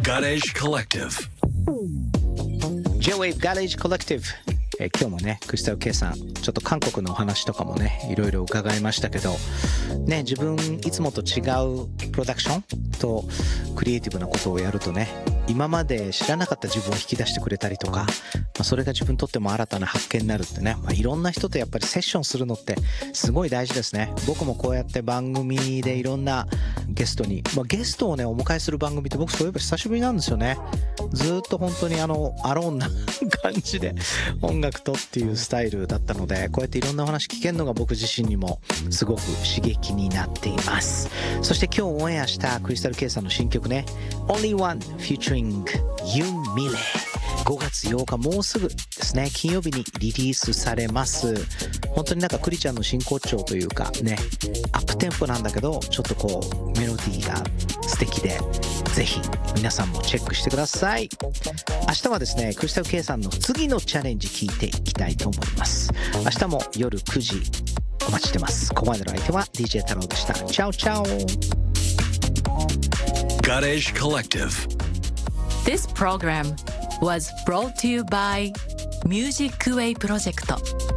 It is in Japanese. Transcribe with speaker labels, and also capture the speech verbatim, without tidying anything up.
Speaker 1: Ganesh Collective
Speaker 2: J-Wave Garage Collective、えー、今日もねクリスタル K さんちょっと韓国のお話とかもねいろいろ伺いましたけどね、自分いつもと違うプロダクションとクリエイティブなことをやるとね、今まで知らなかった自分を引き出してくれたりとか、まあ、それが自分にとっても新たな発見になるってね、まあ、いろんな人とやっぱりセッションするのってすごい大事ですね。僕もこうやって番組でいろんなゲストに、まあ、ゲストをねお迎えする番組って僕そういえば久しぶりなんですよね。ずっと本当にあのアローンな感じで音楽とっていうスタイルだったので、こうやっていろんなお話聞けるのが僕自身にもすごく刺激になっています。そして今日オンエアしたクリスタル K さんの新曲ね Only One Featuring Yoon Mile、ごがつようかもうすぐですね、金曜日にリリースされます。本当になんかクリちゃんの真骨頂というかね、アップテンポなんだけどちょっとこうメロディーが素敵で、ぜひ皆さんもチェックしてください。明日はですねクリスタル K さんの次のチャレンジ聞いていきたいと思います。明日も夜くじお待ちしてます。ここまでの相手は ディージェー 太郎でした。チャオチャオ。
Speaker 1: Ganesh Collective
Speaker 3: This program was brought to you by Music Way Project